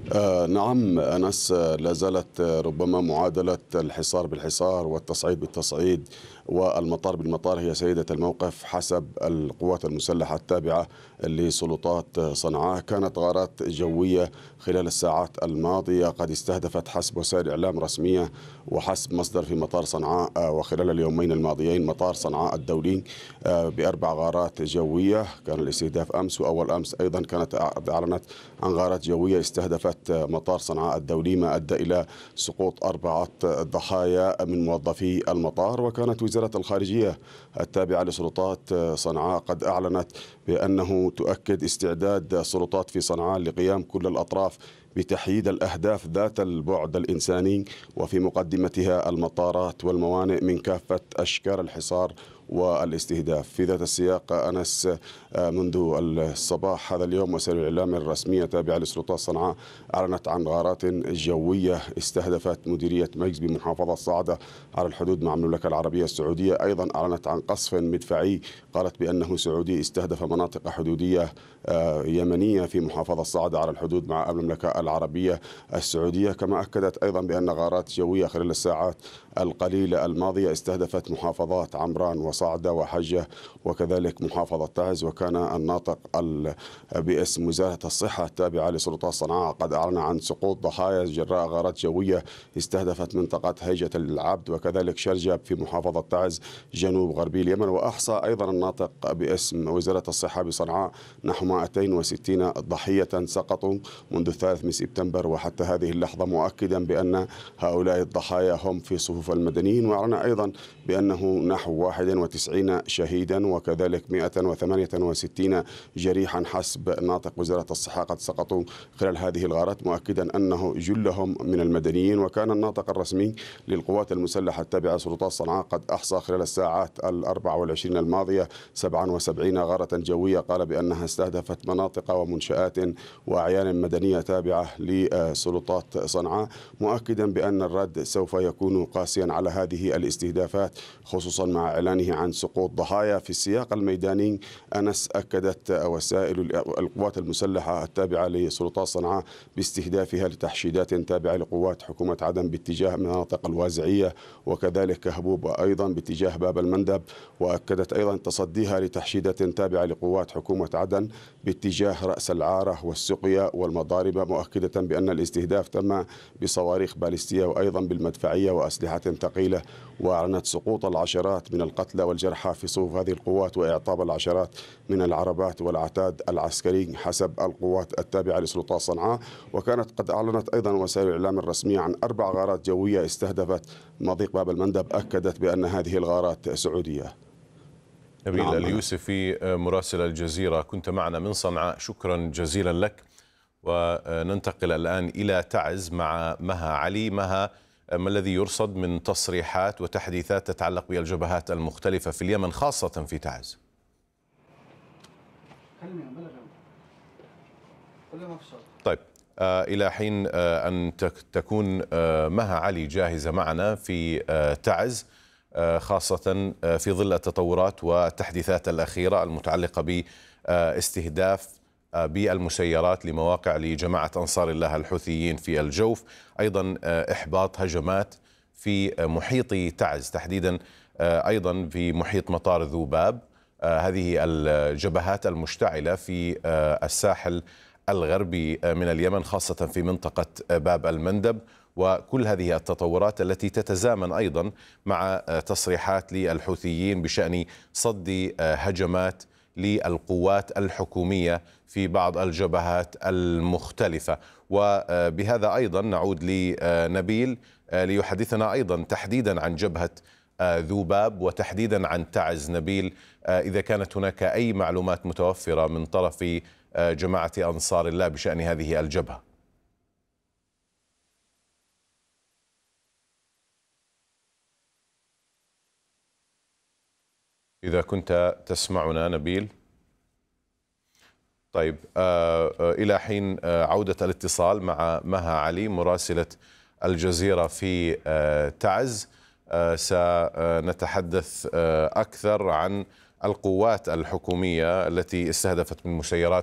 نعم أنس، لا زالت ربما معادلة الحصار بالحصار والتصعيد بالتصعيد والمطار بالمطار هي سيدة الموقف حسب القوات المسلحة التابعة لسلطات صنعاء. كانت غارات جوية خلال الساعات الماضية قد استهدفت حسب وسائل إعلام رسمية وحسب مصدر في مطار صنعاء، وخلال اليومين الماضيين مطار صنعاء الدولي بأربع غارات جوية. كان الاستهداف أمس، وأول أمس أيضا كانت أعلنت عن غارات جوية استهدفت مطار صنعاء الدولي، ما أدى إلى سقوط 4 ضحايا من موظفي المطار. وكانت وزارة الخارجية التابعة لسلطات صنعاء قد أعلنت بأنه تؤكد استعداد السلطات في صنعاء لقيام كل الأطراف بتحييد الأهداف ذات البعد الإنساني، وفي مقدمتها المطارات والموانئ من كافة أشكال الحصار والاستهداف. في ذات السياق أنس، منذ الصباح هذا اليوم وسائل الإعلام الرسمية التابعة لسلطات صنعاء أعلنت عن غارات جوية استهدفت مديرية ميكس بمحافظة صعدة على الحدود مع المملكة العربية السعودية. أيضا أعلنت عن قصف مدفعي قالت بأنه سعودي استهدف مناطق حدودية يمنية في محافظة صعدة على الحدود مع المملكة العربية السعودية. كما أكدت أيضا بأن غارات جوية خلال الساعات القليلة الماضية استهدفت محافظات عمران وصعدة وحجة وكذلك محافظة تعز. وكان الناطق باسم وزارة الصحة التابعة لسلطات صنعاء قد أعلن عن سقوط ضحايا جراء غارات جوية استهدفت منطقة هيجة العبد وكذلك شرجب في محافظة تعز جنوب غربي اليمن. وأحصى أيضا الناطق باسم وزارة الصحة بصنعاء نحو 260 ضحية سقطوا منذ 3 من سبتمبر وحتى هذه اللحظة، مؤكدا بأن هؤلاء الضحايا هم في صفوف المدنيين. وأعلن أيضا بأنه نحو 91 شهيدا وكذلك 168 جريحا حسب ناطق وزارة الصحة قد سقطوا خلال هذه الغارات، مؤكدا أنه جلهم من المدنيين. وكان الناطق الرسمي للقوات المسلحة التابعة لسلطات صنعاء قد أحصى خلال الساعات 24 الماضية 77 غارة جوية قال بأنها استهدفت مناطق ومنشآت وأعيان مدنية تابعة لسلطات صنعاء، مؤكدا بأن الرد سوف يكون قاسيا على هذه الاستهدافات، خصوصا مع إعلانه عن سقوط ضحايا. في السياق الميداني أنس، أكدت وسائل القوات المسلحة التابعة لسلطات صنعاء باستهدافها لتحشيدات تابعة لقوات حكومة عدن باتجاه مناطق الوازعية وكذلك كهبوب وأيضا باتجاه باب المندب. وأكدت أيضا تصديها لتحشيدات تابعة لقوات حكومة عدن باتجاه رأس العارة والسقيا والمضاربة، مؤكدة بأن الاستهداف تم بصواريخ باليستية وأيضا بالمدفعية وأسلحة ثقيلة. وأعلنت سقوط العشرات من القتلى والجرحى في صفوف هذه القوات وإعطاب العشرات من العربات والعتاد العسكري حسب القوات التابعة لسلطات صنعاء. وكانت قد أعلنت أيضا وسائل الإعلام الرسمية عن 4 غارات جوية استهدفت مضيق باب المندب، أكدت بأن هذه الغارات سعودية. نبيل نعم اليوسفي مراسل الجزيرة، كنت معنا من صنعاء، شكرا جزيلا لك. وننتقل الآن إلى تعز مع مها علي. مها، ما الذي يرصد من تصريحات وتحديثات تتعلق بالجبهات المختلفة في اليمن خاصة في تعز؟ طيب، إلى حين أن تكون مها علي جاهزة معنا في تعز، خاصة في ظل التطورات والتحديثات الأخيرة المتعلقة باستهداف بالمسيرات لمواقع لجماعة أنصار الله الحوثيين في الجوف، أيضا إحباط هجمات في محيط تعز تحديدا، أيضا في محيط مطار ذوباب. هذه الجبهات المشتعلة في الساحل الغربي من اليمن، خاصة في منطقة باب المندب، وكل هذه التطورات التي تتزامن أيضا مع تصريحات للحوثيين بشأن صد هجمات للقوات الحكومية في بعض الجبهات المختلفة. وبهذا أيضا نعود لنبيل ليحدثنا أيضا تحديدا عن جبهة ذوباب وتحديدا عن تعز. نبيل، إذا كانت هناك أي معلومات متوفرة من طرف جماعة أنصار الله بشأن هذه الجبهة. إذا كنت تسمعنا نبيل. طيب، إلى حين عودة الاتصال مع مها علي مراسلة الجزيرة في تعز، سنتحدث أكثر عن القوات الحكومية التي استهدفت من مسيرات